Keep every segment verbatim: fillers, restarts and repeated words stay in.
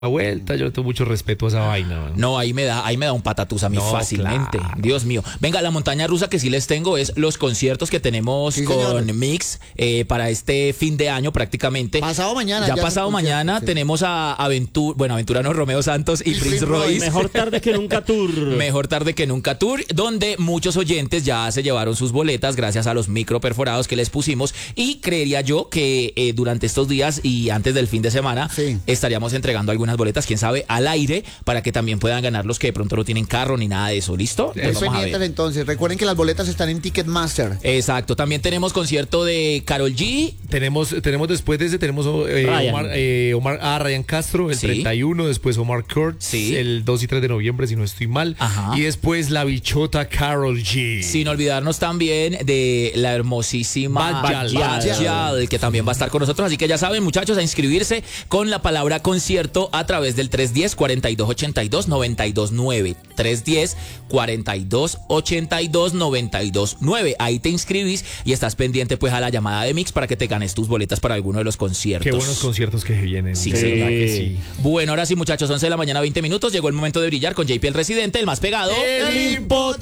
La vuelta, yo le tengo mucho respeto a esa vaina. Man. No, ahí me da, ahí me da un patatús a mí no, fácilmente. Claro. Dios mío. Venga, la montaña rusa que sí les tengo es los conciertos que tenemos sí, con señor. Mix eh, para este fin de año prácticamente. Pasado mañana. Ya, ya pasado mañana sí. tenemos a Aventura, bueno, Aventurano Romeo Santos y, y Prince Royce. Mejor tarde que nunca tour. Mejor tarde que nunca tour, donde muchos oyentes ya se llevaron sus boletas gracias a los micro perforados que les pusimos y creería yo que eh, durante estos días y antes del fin de semana sí. estaríamos entregando algunas boletas, quién sabe, al aire, para que también puedan ganar los que de pronto no tienen carro ni nada de eso, ¿listo? Pues vamos a ver. Entonces, recuerden que las boletas están en Ticketmaster. Exacto, también tenemos concierto de Karol G. Tenemos, tenemos después de ese, tenemos eh, Omar, eh, Omar, ah, Ryan Castro, el sí. treinta y uno, después Omar Kurtz, sí. el dos y tres de noviembre, si no estoy mal, Ajá. y después la bichota Karol G. Sin olvidarnos también de la hermosísima Bad Gyal, que también va a estar con nosotros, así que ya saben, muchachos, a inscribirse con la palabra concierto a través del tres uno cero, cuatro dos ocho dos, nueve dos nueve. tres uno cero, cuatro dos ocho dos, nueve dos nueve. Ahí te inscribís y estás pendiente pues a la llamada de Mix para que te ganes tus boletas para alguno de los conciertos. Qué buenos conciertos que vienen. Sí, sí. Que sí. Bueno, ahora sí, muchachos, once de la mañana, veinte minutos. Llegó el momento de brillar con J P el residente, el más pegado. ¡El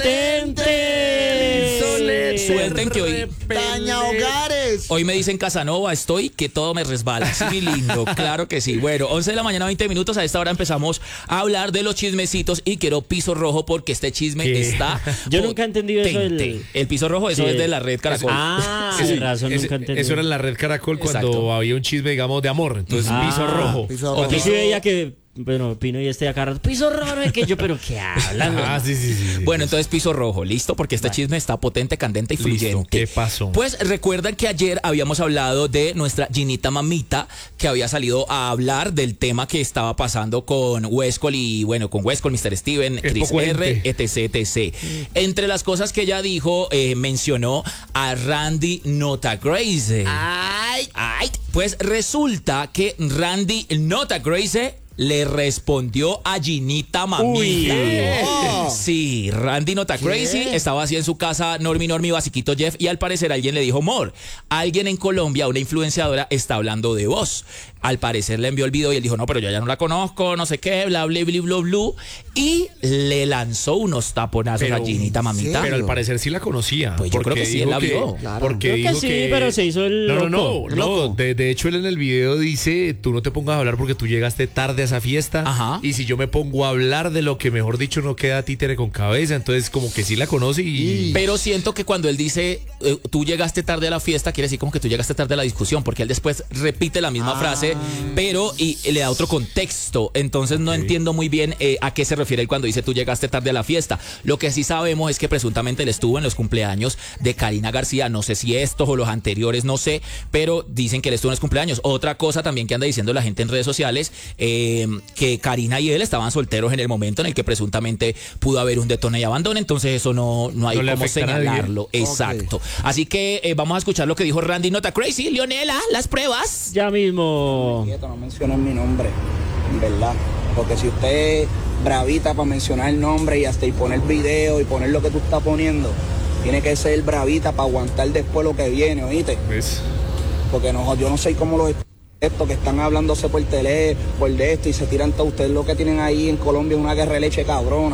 impotente! Suelten que hoy... Daña hogares. Hoy me dicen Casanova, estoy que todo me resbala. Sí, mi lindo, claro que sí. Bueno, once de la mañana, veinte minutos. A esta hora empezamos a hablar de los chismecitos y quiero piso rojo porque este chisme ¿Qué? está... Yo nunca he entendido eso del... El piso rojo, eso sí. es de la red Caracol. Ah, sí, razón, nunca entendí. Eso era en la red Caracol cuando Exacto. había un chisme, digamos, de amor. Entonces, ah, piso rojo. Piso rojo. Aquí sí veía que... Bueno, Pino y este acá rato, piso rojo, ¿no? que yo, pero ¿qué hablan? Ah, sí, sí, sí, sí. Bueno, entonces piso rojo, ¿listo? Porque este chisme está potente, candente y fluyente. Listo. ¿Qué pasó? Pues recuerdan que ayer habíamos hablado de nuestra Ginita Mamita, que había salido a hablar del tema que estaba pasando con Westcol y, bueno, con Westcol, mister Steven, es Chris R, etc, etcétera. Entre las cosas que ella dijo, eh, mencionó a Randy Nota Crazy. Ay. Ay. Pues resulta que Randy Nota Crazy le respondió a Ginita Mamita. Uy, oh. Sí, Randy Nota Crazy ¿Qué? estaba así en su casa, Normi, Normi, Basiquito Jeff, y al parecer alguien le dijo, Mor, alguien en Colombia, una influenciadora, está hablando de vos. Al parecer le envió el video y él dijo, no, pero yo ya no la conozco, no sé qué, bla, bla, bla, bla, bla, y le lanzó unos taponazos pero, a Ginita Mamita. Pero al parecer sí la conocía. Pues yo creo que sí, él la vio. Que, claro. Porque creo dijo que sí, que... pero se hizo el No, loco. no, no, no. De, de hecho él en el video dice, tú no te pongas a hablar porque tú llegaste tarde a esa fiesta. Ajá. Y si yo me pongo a hablar de lo que mejor dicho no queda títere con cabeza, entonces como que sí la conoce y... Pero siento que cuando él dice, eh, tú llegaste tarde a la fiesta, quiere decir como que tú llegaste tarde a la discusión, porque él después repite la misma ah. frase, pero y le da otro contexto. Entonces no okay. entiendo muy bien eh, a qué se refiere él cuando dice tú llegaste tarde a la fiesta. Lo que sí sabemos es que presuntamente él estuvo en los cumpleaños de Karina García, no sé si estos o los anteriores, no sé, pero dicen que él estuvo en los cumpleaños. Otra cosa también que anda diciendo la gente en redes sociales, eh, que Karina y él estaban solteros en el momento en el que presuntamente pudo haber un detone y abandone, entonces eso no, no hay no cómo señalarlo. Exacto. Okay. Así que eh, vamos a escuchar lo que dijo Randy Nota Crazy. Leonela, las pruebas. Ya mismo. No mencionen mi nombre, en verdad, porque si usted es bravita para mencionar el nombre y hasta y poner video y poner lo que tú estás poniendo, tiene que ser bravita para aguantar después lo que viene, ¿oíste? ¿Ves? Porque no, yo no sé cómo los estos que están hablándose por tele, por de esto y se tiran todo. Ustedes lo que tienen ahí en Colombia es una guerra de leche cabrona,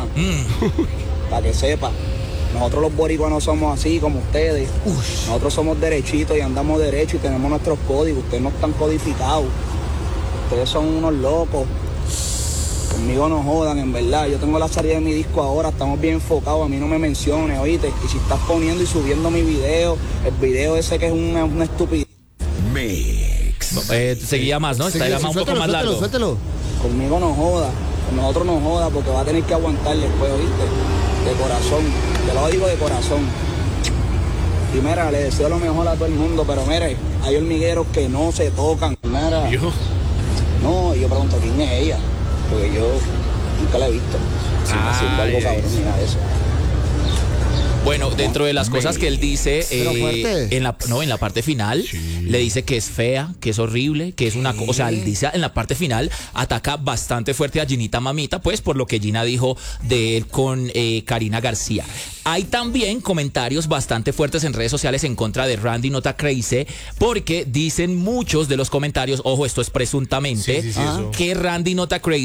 mm. para que sepa. Nosotros los boricuas no somos así como ustedes. Uf. Nosotros somos derechitos y andamos derecho y tenemos nuestros códigos. Ustedes no están codificados. Ustedes son unos locos. Conmigo no jodan, en verdad. Yo tengo la salida de mi disco ahora, estamos bien enfocados. A mí no me menciones, oíste. Y si estás poniendo y subiendo mi video, el video ese que es una, una estupidez. Mix. Eh, seguía más, ¿no? Está sí, sí, un poco más largo. Suéltelo. Conmigo no joda. Con nosotros no joda porque va a tener que aguantar después, oíste. De corazón. Te lo digo de corazón. Y mira, le deseo lo mejor a todo el mundo, pero mire, hay hormigueros que no se tocan. Mira. ¿Yo? No, y yo pregunto quién es ella, porque yo nunca la he visto. Si me haciendo algo cabrón ni nada de eso. Bueno, dentro de las cosas que él dice, eh, en la no en la parte final, sí. le dice que es fea, que es horrible, que es una cosa, o sea, él dice en la parte final, ataca bastante fuerte a Ginita Mamita, pues por lo que Gina dijo de él con eh, Karina García. Hay también comentarios bastante fuertes en redes sociales en contra de Randy Nota Crazy, porque dicen muchos de los comentarios, ojo, esto es presuntamente, sí, sí, sí, que Randy Nota Crazy